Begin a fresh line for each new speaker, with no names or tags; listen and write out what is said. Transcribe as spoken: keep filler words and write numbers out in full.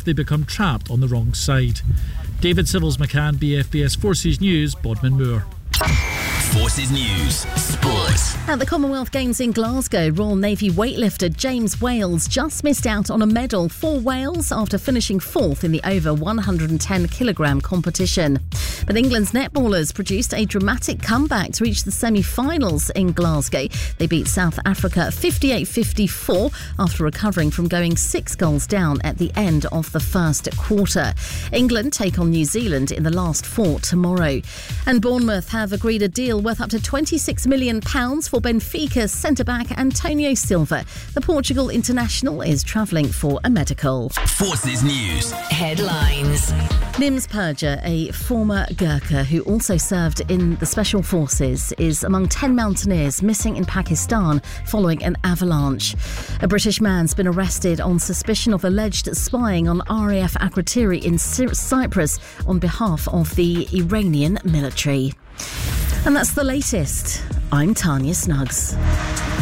they become trapped on the wrong side. David Civils McCann, B F B S Forces News, Bodmin Moor.
Forces News, Sports.
At the Commonwealth Games in Glasgow, Royal Navy weightlifter James Wales just missed out on a medal for Wales after finishing fourth in the over one hundred ten kilogram competition. But England's netballers produced a dramatic comeback to reach the semi-finals in Glasgow. They beat South Africa fifty-eight fifty-four after recovering from going six goals down at the end of the first quarter. England take on New Zealand in the last four tomorrow. And Bournemouth have agreed a deal worth up to twenty-six million pounds for Benfica's centre-back Antonio Silva. The Portugal international is travelling for a medical.
Forces News.
Headlines. Nims Purja, a former Gurkha who also served in the Special Forces, is among ten mountaineers missing in Pakistan following an avalanche. A British man's been arrested on suspicion of alleged spying on R A F Akrotiri in Cyprus on behalf of the Iranian military. And that's the latest. I'm Tanya Snuggs.